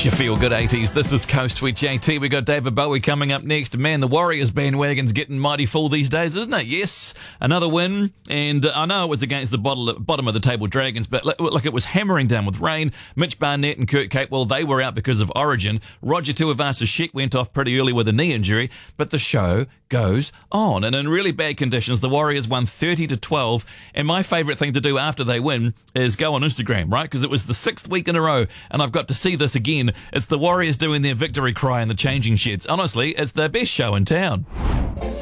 It's your feel-good 80s. This is Coast with JT. We got David Bowie coming up next. Man, the Warriors bandwagon's getting mighty full these days, isn't it? Yes, another win. And I know it was against the bottom of the table Dragons, but look, it was hammering down with rain. Mitch Barnett and Kurt Capewell, they were out because of Origin. Roger Tuivasa-Sheck went off pretty early with a knee injury, but the show goes on. And in really bad conditions, the Warriors won 30-12. And my favourite thing to do after they win is go on Instagram, right? Because it was the 6th week in a row, and I've got to see this again. It's the Warriors doing their victory cry in the changing sheds. Honestly, it's the best show in town.